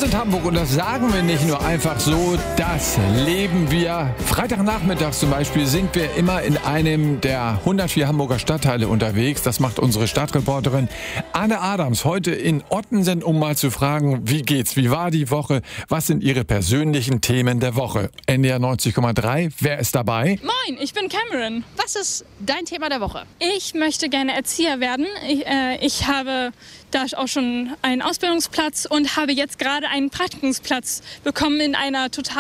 sind Hamburg und das sagen wir nicht nur einfach so, das leben wir. Freitagnachmittags zum Beispiel sind wir immer in einem der 104 Hamburger Stadtteile unterwegs. Das macht unsere Stadtreporterin Anne Adams heute in Ottensen, um mal zu fragen, wie geht's, wie war die Woche, was sind Ihre persönlichen Themen der Woche? NDR 90,3, wer ist dabei? Moin, ich bin Cameron. Was ist dein Thema der Woche? Ich möchte gerne Erzieher werden. Ich habe da auch schon einen Ausbildungsplatz und habe jetzt gerade einen Praktikumsplatz bekommen in einer total